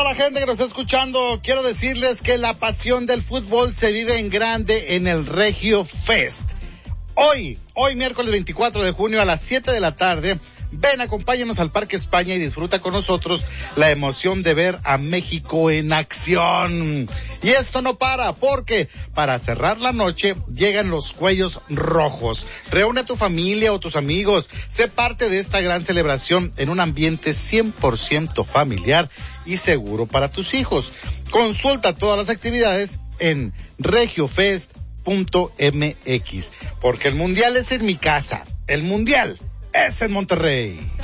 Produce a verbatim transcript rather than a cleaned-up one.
la gente que nos está escuchando, quiero decirles que la pasión del fútbol se vive en grande en el Regio Fest. Hoy, hoy miércoles veinticuatro de junio a las siete de la tarde, ven, acompáñanos al Parque España y disfruta con nosotros la emoción de ver a México en acción. Y esto no para, porque para cerrar la noche llegan los cuellos rojos. Reúne a tu familia o tus amigos, sé parte de esta gran celebración en un ambiente cien por ciento familiar y seguro para tus hijos. Consulta todas las actividades en regiofest punto m x, porque el mundial es en mi casa, el mundial es en Monterrey.